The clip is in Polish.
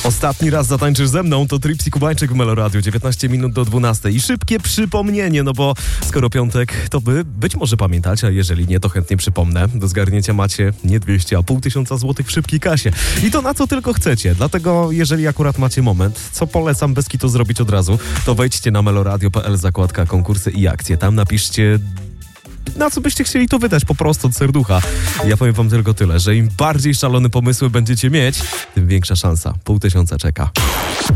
Ostatni raz zatańczysz ze mną, to Tripsy Kubańczyk w Meloradiu, 19 minut do 12. I szybkie przypomnienie, no bo skoro piątek, to być może pamiętać, a jeżeli nie, to chętnie przypomnę. Do zgarnięcia macie nie 200, a 500 złotych w szybkiej kasie. I to na co tylko chcecie. Dlatego, jeżeli akurat macie moment, co polecam bez kitu zrobić od razu, to wejdźcie na meloradio.pl, zakładka konkursy i akcje. Tam napiszcie, na co byście chcieli to wydać, po prostu od serducha. Ja powiem wam tylko tyle, że im bardziej szalone pomysły będziecie mieć, tym większa szansa. 500 czeka.